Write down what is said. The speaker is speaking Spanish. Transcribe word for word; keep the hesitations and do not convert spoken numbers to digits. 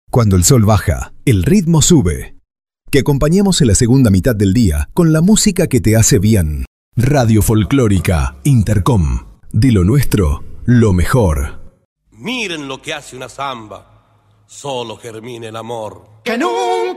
Cuando el sol baja, el ritmo sube. Que acompañemos en la segunda mitad del día con la música que te hace bien. Radio Folclórica Intercom. De lo nuestro, lo mejor. Miren lo que hace una samba. Solo germina el amor. Que nunca